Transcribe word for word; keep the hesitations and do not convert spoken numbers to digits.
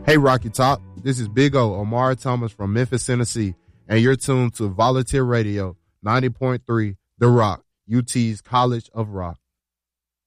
Hey, Rocky Top. This is Big O, Omar Thomas from Memphis, Tennessee, and you're tuned to Volunteer Radio ninety point three, The Rock, U T's College of Rock.